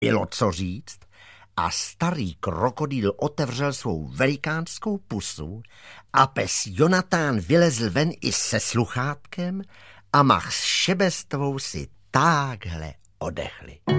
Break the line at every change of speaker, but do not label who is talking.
Bylo co říct a starý krokodýl otevřel svou velikánskou pusu a pes Jonatán vylezl ven i se sluchátkem a Mach s Šebestovou si táhle odechli.